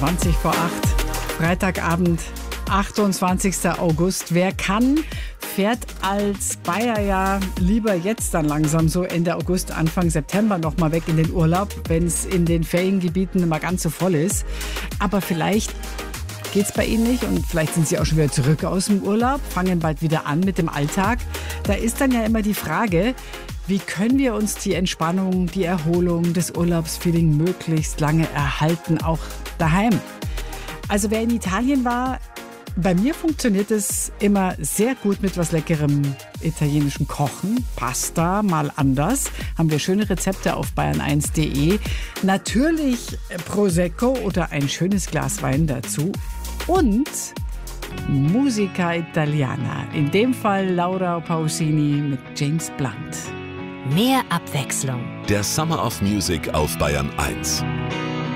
20 vor 8, Freitagabend, 28. August. Wer kann, fährt als Bayer ja lieber jetzt dann langsam so Ende August, Anfang September noch mal weg in den Urlaub, wenn es in den Feriengebieten mal ganz so voll ist. Aber vielleicht geht's bei Ihnen nicht und vielleicht sind Sie auch schon wieder zurück aus dem Urlaub, fangen bald wieder an mit dem Alltag. Da ist dann ja immer die Frage, wie können wir uns die Entspannung, die Erholung, das Urlaubsfeeling möglichst lange erhalten, auch daheim? Also wer in Italien war, bei mir funktioniert es immer sehr gut mit was leckerem italienischem Kochen. Pasta, mal anders. Haben wir schöne Rezepte auf bayern1.de. Natürlich Prosecco oder ein schönes Glas Wein dazu. Und Musica Italiana. In dem Fall Laura Pausini mit James Blunt. Mehr Abwechslung. Der Summer of Music auf Bayern 1.